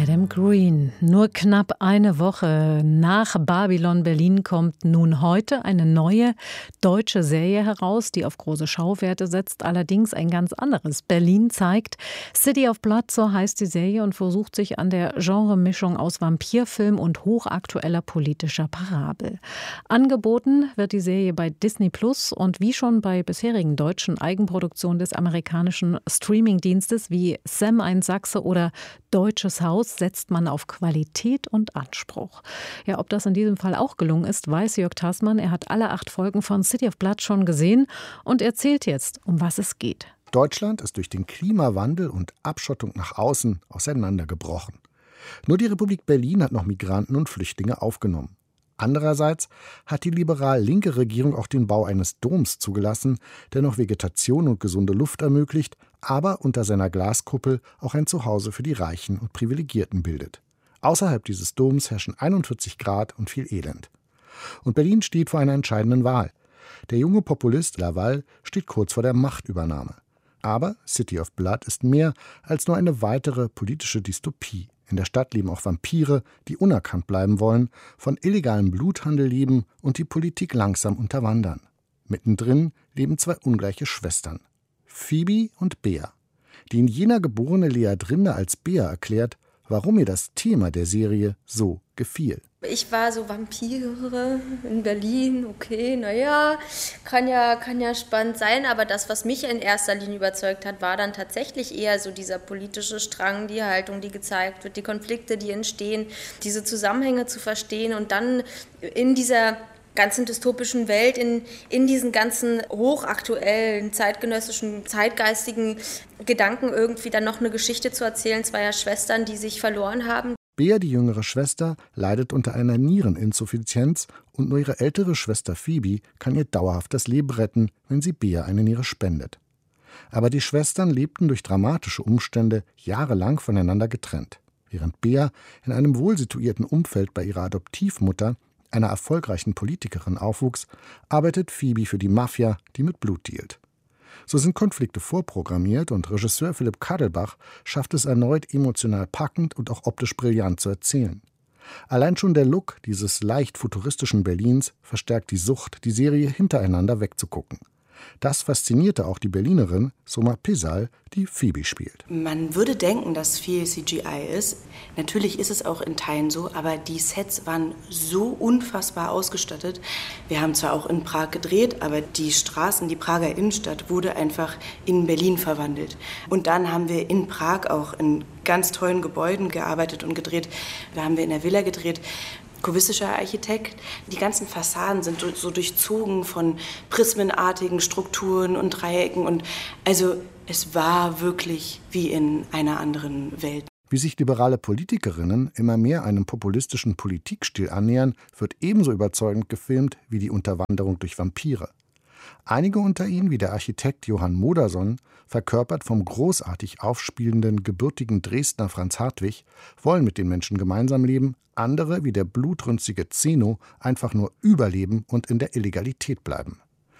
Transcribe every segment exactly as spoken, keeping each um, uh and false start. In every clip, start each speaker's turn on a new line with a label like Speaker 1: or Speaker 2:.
Speaker 1: Adam Green. Nur knapp eine Woche nach Babylon Berlin kommt nun heute eine neue deutsche Serie heraus, die auf große Schauwerte setzt, allerdings ein ganz anderes Berlin zeigt. City of Blood, so heißt die Serie, und versucht sich an der Genremischung aus Vampirfilm und hochaktueller politischer Parabel. Angeboten wird die Serie bei Disney Plus und wie schon bei bisherigen deutschen Eigenproduktionen des amerikanischen Streamingdienstes wie Sam ein Sachse oder Deutsches Haus setzt man auf Qualität und Anspruch. Ja, ob das in diesem Fall auch gelungen ist, weiß Jörg Taßmann. Er hat alle acht Folgen von City of Blood schon gesehen und erzählt jetzt, um was es geht.
Speaker 2: Deutschland ist durch den Klimawandel und Abschottung nach außen auseinandergebrochen. Nur die Republik Berlin hat noch Migranten und Flüchtlinge aufgenommen. Andererseits hat die liberal-linke Regierung auch den Bau eines Doms zugelassen, der noch Vegetation und gesunde Luft ermöglicht, aber unter seiner Glaskuppel auch ein Zuhause für die Reichen und Privilegierten bildet. Außerhalb dieses Doms herrschen einundvierzig Grad und viel Elend. Und Berlin steht vor einer entscheidenden Wahl. Der junge Populist Laval steht kurz vor der Machtübernahme. Aber City of Blood ist mehr als nur eine weitere politische Dystopie. In der Stadt leben auch Vampire, die unerkannt bleiben wollen, von illegalem Bluthandel leben und die Politik langsam unterwandern. Mittendrin leben zwei ungleiche Schwestern, Phoebe und Bea. Die in Jena geborene Lea Drinde als Bea erklärt, warum ihr das Thema der Serie so gefiel.
Speaker 3: Ich war so Vampire in Berlin, okay, naja, kann ja, kann ja spannend sein, aber das, was mich in erster Linie überzeugt hat, war dann tatsächlich eher so dieser politische Strang, die Haltung, die gezeigt wird, die Konflikte, die entstehen, diese Zusammenhänge zu verstehen und dann in dieser ganzen dystopischen Welt, in, in diesen ganzen hochaktuellen, zeitgenössischen, zeitgeistigen Gedanken irgendwie dann noch eine Geschichte zu erzählen, zweier Schwestern, die sich verloren haben.
Speaker 2: Bea, die jüngere Schwester, leidet unter einer Niereninsuffizienz und nur ihre ältere Schwester Phoebe kann ihr dauerhaft das Leben retten, wenn sie Bea eine Niere spendet. Aber die Schwestern lebten durch dramatische Umstände jahrelang voneinander getrennt. Während Bea in einem wohlsituierten Umfeld bei ihrer Adoptivmutter, einer erfolgreichen Politikerin, aufwuchs, arbeitet Phoebe für die Mafia, die mit Blut dealt. So sind Konflikte vorprogrammiert und Regisseur Philipp Kadelbach schafft es erneut, emotional packend und auch optisch brillant zu erzählen. Allein schon der Look dieses leicht futuristischen Berlins verstärkt die Sucht, die Serie hintereinander wegzugucken. Das faszinierte auch die Berlinerin Soma Pisal, die Phoebe spielt.
Speaker 4: Man würde denken, dass viel C G I ist. Natürlich ist es auch in Teilen so, aber die Sets waren so unfassbar ausgestattet. Wir haben zwar auch in Prag gedreht, aber die Straßen, die Prager Innenstadt wurde einfach in Berlin verwandelt. Und dann haben wir in Prag auch in ganz tollen Gebäuden gearbeitet und gedreht. Da haben wir in der Villa gedreht. Kubistischer Architekt. Die ganzen Fassaden sind so durchzogen von prismenartigen Strukturen und Dreiecken. Und also es war wirklich wie in einer anderen Welt.
Speaker 2: Wie sich liberale Politikerinnen immer mehr einem populistischen Politikstil annähern, wird ebenso überzeugend gefilmt wie die Unterwanderung durch Vampire. Einige unter ihnen, wie der Architekt Johann Modersohn, verkörpert vom großartig aufspielenden, gebürtigen Dresdner Franz Hartwig, wollen mit den Menschen gemeinsam leben, andere, wie der blutrünstige Zeno, einfach nur überleben und in der Illegalität bleiben.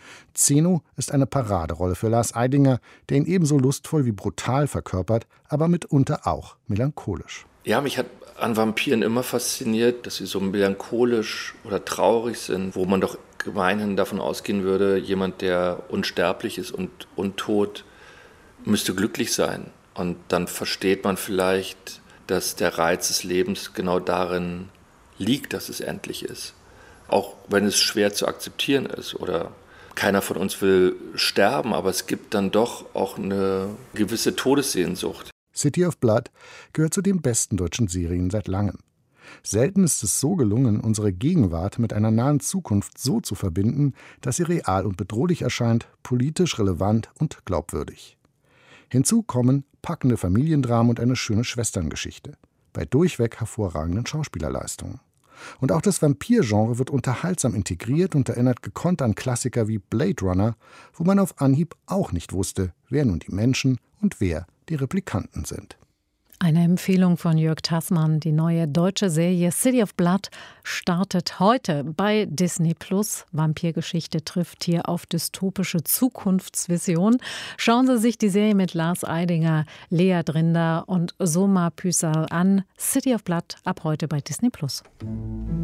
Speaker 2: Zeno ist eine Paraderolle für Lars Eidinger, der ihn ebenso lustvoll wie brutal verkörpert, aber mitunter auch melancholisch.
Speaker 5: Ja, mich hat an Vampiren immer fasziniert, dass sie so melancholisch oder traurig sind, wo man doch gemeinhin davon ausgehen würde, jemand, der unsterblich ist und untot, müsste glücklich sein. Und dann versteht man vielleicht, dass der Reiz des Lebens genau darin liegt, dass es endlich ist. Auch wenn es schwer zu akzeptieren ist oder keiner von uns will sterben, aber es gibt dann doch auch eine gewisse Todessehnsucht.
Speaker 2: City of Blood gehört zu den besten deutschen Serien seit langem. Selten ist es so gelungen, unsere Gegenwart mit einer nahen Zukunft so zu verbinden, dass sie real und bedrohlich erscheint, politisch relevant und glaubwürdig. Hinzu kommen packende Familiendramen und eine schöne Schwesterngeschichte, bei durchweg hervorragenden Schauspielerleistungen. Und auch das Vampir-Genre wird unterhaltsam integriert und erinnert gekonnt an Klassiker wie Blade Runner, wo man auf Anhieb auch nicht wusste, wer nun die Menschen und wer die Replikanten sind.
Speaker 1: Eine Empfehlung von Jörg Tassmann. Die neue deutsche Serie City of Blood startet heute bei Disney Plus. Vampirgeschichte trifft hier auf dystopische Zukunftsvision. Schauen Sie sich die Serie mit Lars Eidinger, Lea Drinder und Soma Püsal an. City of Blood ab heute bei Disney Plus.